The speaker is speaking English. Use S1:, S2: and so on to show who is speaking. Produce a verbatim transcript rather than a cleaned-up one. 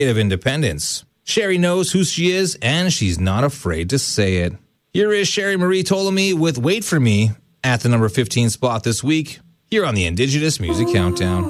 S1: of independence. Sherry knows who she is, and she's not afraid to say it. Here is Sherry Marie Ptolemy with Wait For Me at the number fifteen spot this week, here on the Indigenous Music Countdown.